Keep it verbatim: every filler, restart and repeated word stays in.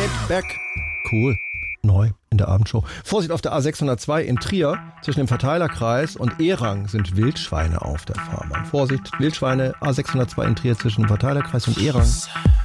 Right Back. Cool. Neu in der Abendshow. Vorsicht auf der A sechshundertzwei in Trier. Zwischen dem Verteilerkreis und Erang sind Wildschweine auf der Fahrbahn. Vorsicht, Wildschweine, A sechshundertzwei in Trier zwischen dem Verteilerkreis und Erang.